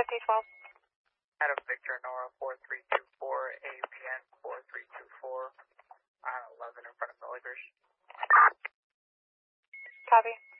T12. Adam Victor Nora 4324, APN 4324, 11 in front of Milligers. Copy.